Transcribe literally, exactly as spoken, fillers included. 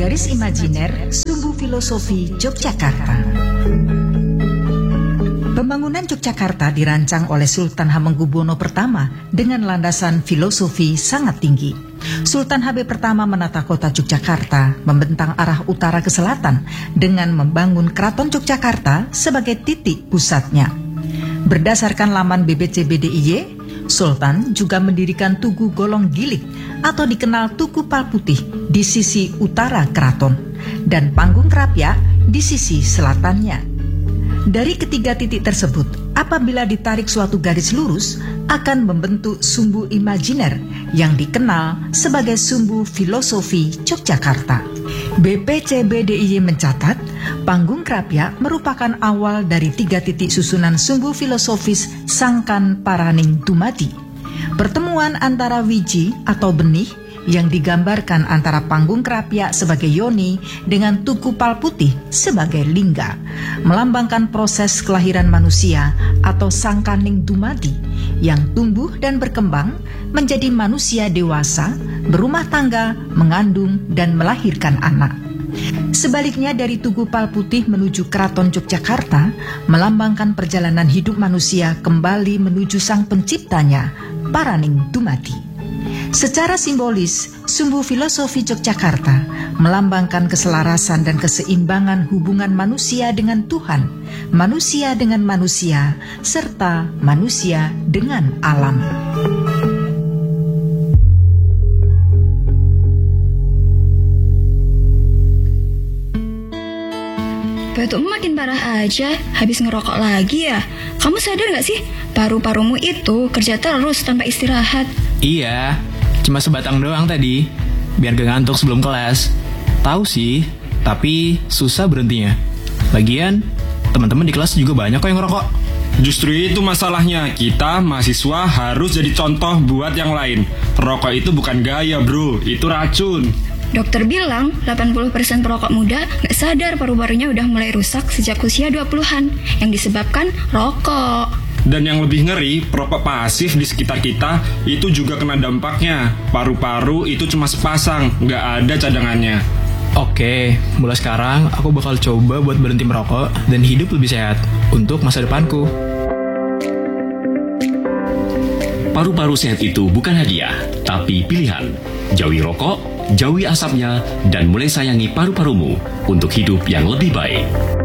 Garis Imajiner Sumbu Filosofi Yogyakarta. Pembangunan Yogyakarta dirancang oleh Sultan Hamengkubuwono pertama dengan landasan filosofi sangat tinggi. Sultan H B pertama menata kota Yogyakarta membentang arah utara ke selatan dengan membangun Keraton Yogyakarta sebagai titik pusatnya. Berdasarkan laman B B C B D I Y, Sultan juga mendirikan Tugu Golong Gilik atau dikenal Tugu Palputih di sisi utara keraton dan Panggung Krapyak di sisi selatannya. Dari ketiga titik tersebut, apabila ditarik suatu garis lurus, akan membentuk sumbu imajiner yang dikenal sebagai sumbu filosofi Yogyakarta. B P C B D I Y mencatat, Panggung Krapyak merupakan awal dari tiga titik susunan sumbu filosofis Sangkan Paraning Dumadi. Pertemuan antara wiji atau benih yang digambarkan antara Panggung Krapyak sebagai yoni dengan Tugu Palputih sebagai lingga, melambangkan proses kelahiran manusia atau Sangkaning Dumadi yang tumbuh dan berkembang menjadi manusia dewasa, berumah tangga, mengandung dan melahirkan anak. Sebaliknya dari Tugu Palputih menuju Keraton Yogyakarta melambangkan perjalanan hidup manusia kembali menuju sang penciptanya, Paraning Dumadi. Secara simbolis, sumbu filosofi Yogyakarta melambangkan keselarasan dan keseimbangan hubungan manusia dengan Tuhan, manusia dengan manusia, serta manusia dengan alam. Batukmu makin parah aja, habis ngerokok lagi ya? Kamu sadar gak sih, paru-parumu itu kerja terus tanpa istirahat? Iya, cuma sebatang doang tadi, biar gak ngantuk sebelum kelas. Tahu sih, tapi susah berhentinya. Lagian, teman-teman di kelas juga banyak kok yang ngerokok. Justru itu masalahnya, kita mahasiswa harus jadi contoh buat yang lain. Rokok itu bukan gaya bro, itu racun. Dokter bilang delapan puluh persen perokok muda gak sadar paru-parunya udah mulai rusak sejak usia dua puluhan yang disebabkan rokok. Dan yang lebih ngeri, perokok pasif di sekitar kita itu juga kena dampaknya. Paru-paru itu cuma sepasang, gak ada cadangannya. Oke, mulai sekarang aku bakal coba buat berhenti merokok dan hidup lebih sehat untuk masa depanku. Paru-paru sehat itu bukan hadiah, tapi pilihan. Jauhi rokok, jauhi asapnya, dan mulai sayangi paru-parumu untuk hidup yang lebih baik.